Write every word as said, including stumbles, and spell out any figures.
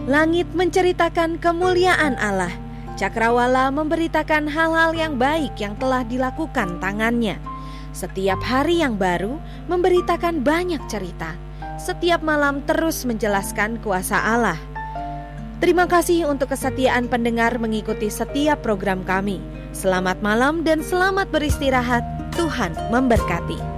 Langit menceritakan kemuliaan Allah. Cakrawala memberitakan hal-hal yang baik yang telah dilakukan tangannya. Setiap hari yang baru memberitakan banyak cerita. Setiap malam terus menjelaskan kuasa Allah. Terima kasih untuk kesetiaan pendengar mengikuti setiap program kami. Selamat malam dan selamat beristirahat. Tuhan memberkati.